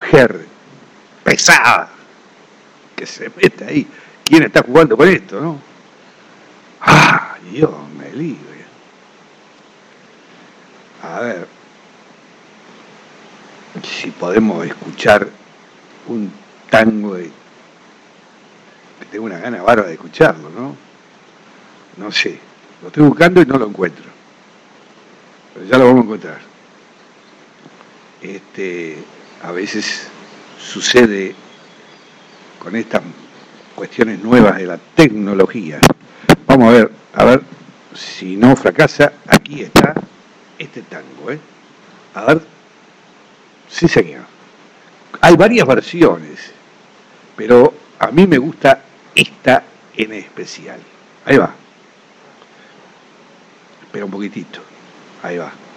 mujer pesada que se mete ahí. ¿Quién está jugando con esto, no? ¡Ah, Dios me libre! A ver si podemos escuchar un tango que tengo una gana bárbara de escucharlo, ¿no? No sé, lo estoy buscando y no lo encuentro, pero ya lo vamos a encontrar. A veces sucede con estas cuestiones nuevas de la tecnología. Vamos a ver si no fracasa. Aquí está este tango, ¿eh? A ver, sí señor. Hay varias versiones, pero a mí me gusta esta en especial. Ahí va. Espera un poquitito. Ahí va.